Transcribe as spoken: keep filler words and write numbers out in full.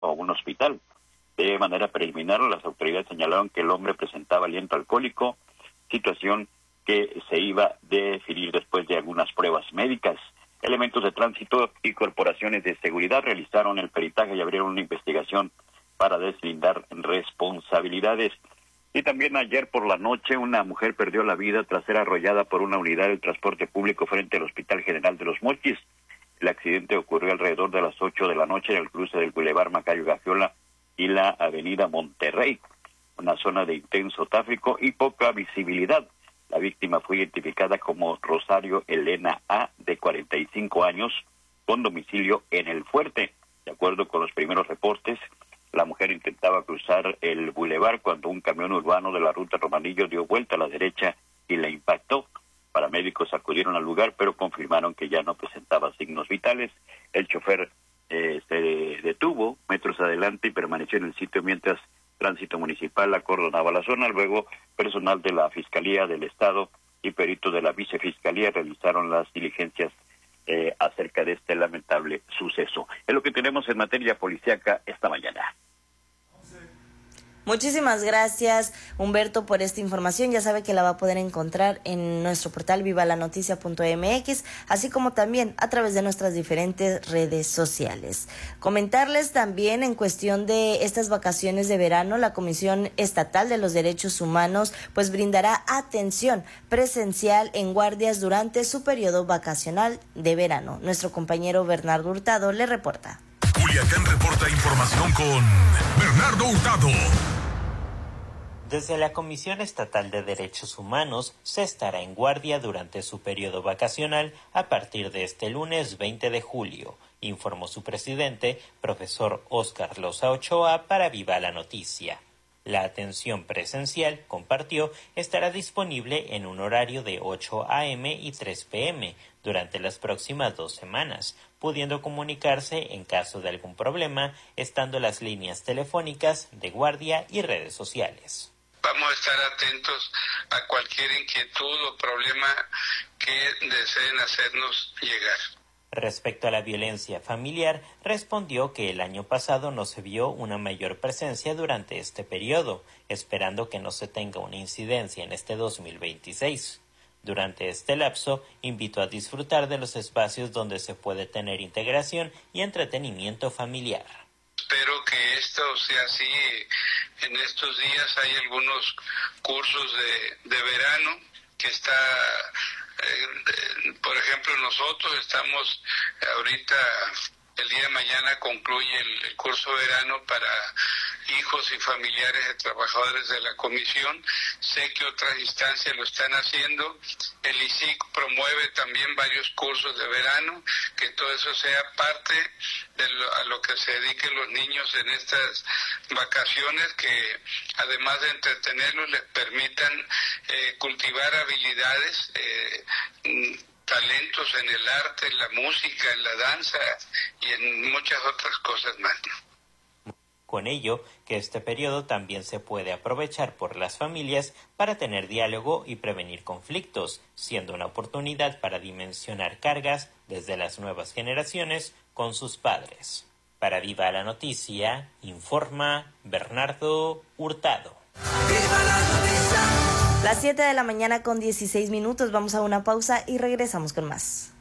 a un hospital. De manera preliminar, las autoridades señalaron que el hombre presentaba aliento alcohólico, situación que se iba a definir después de algunas pruebas médicas. Elementos de tránsito y corporaciones de seguridad realizaron el peritaje y abrieron una investigación para deslindar responsabilidades. Y también ayer por la noche una mujer perdió la vida tras ser arrollada por una unidad del transporte público frente al Hospital General de los Mochis. El accidente ocurrió alrededor de las ocho de la noche en el cruce del Boulevard Macario Gagiola y la Avenida Monterrey, una zona de intenso tráfico y poca visibilidad. La víctima fue identificada como Rosario Elena A., de cuarenta y cinco años, con domicilio en El Fuerte. De acuerdo con los primeros reportes, la mujer intentaba cruzar el bulevar cuando un camión urbano de la ruta Romanillo dio vuelta a la derecha y la impactó. Paramédicos acudieron al lugar, pero confirmaron que ya no presentaba signos vitales. El chofer eh, se detuvo metros adelante y permaneció en el sitio mientras Tránsito Municipal acordonaba la zona. Luego, personal de la Fiscalía del Estado y peritos de la Vicefiscalía realizaron las diligencias eh, acerca de este lamentable suceso. Es lo que tenemos en materia policíaca esta mañana. Muchísimas gracias, Humberto, por esta información. Ya sabe que la va a poder encontrar en nuestro portal viva la noticia punto m x, así como también a través de nuestras diferentes redes sociales. Comentarles también en cuestión de estas vacaciones de verano, la Comisión Estatal de los Derechos Humanos pues brindará atención presencial en guardias durante su periodo vacacional de verano. Nuestro compañero Bernardo Hurtado le reporta. Culiacán reporta información con Bernardo Hurtado. Desde la Comisión Estatal de Derechos Humanos se estará en guardia durante su periodo vacacional a partir de este lunes veinte de julio, informó su presidente, profesor Óscar Loza Ochoa, para Viva la Noticia. La atención presencial, compartió, estará disponible en un horario de ocho a eme y tres pe eme durante las próximas dos semanas, pudiendo comunicarse en caso de algún problema, estando las líneas telefónicas de guardia y redes sociales. Vamos a estar atentos a cualquier inquietud o problema que deseen hacernos llegar. Respecto a la violencia familiar, respondió que el año pasado no se vio una mayor presencia durante este periodo, esperando que no se tenga una incidencia en este dos mil veintiséis. Durante este lapso, invitó a disfrutar de los espacios donde se puede tener integración y entretenimiento familiar. Espero que esto sea así. En estos días hay algunos cursos de, de verano que está, eh, por ejemplo, nosotros estamos ahorita, el día de mañana concluye el, el curso verano para hijos y familiares de trabajadores de la comisión. Sé que otras instancias lo están haciendo. El I C I C promueve también varios cursos de verano, que todo eso sea parte de lo, a lo que se dediquen los niños en estas vacaciones, que además de entretenerlos les permitan eh, cultivar habilidades, eh, talentos en el arte, en la música, en la danza y en muchas otras cosas más. Con ello, que este periodo también se puede aprovechar por las familias para tener diálogo y prevenir conflictos, siendo una oportunidad para dimensionar cargas desde las nuevas generaciones con sus padres. Para Viva la Noticia, informa Bernardo Hurtado. ¡Viva la noticia! Las siete de la mañana con dieciséis minutos, vamos a una pausa y regresamos con más.